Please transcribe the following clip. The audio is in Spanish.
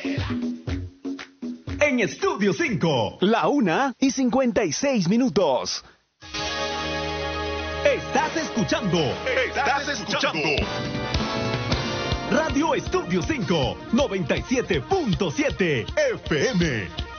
En Estudio 5, la 1:56. Estás escuchando Radio Estudio 5, 97.7 FM.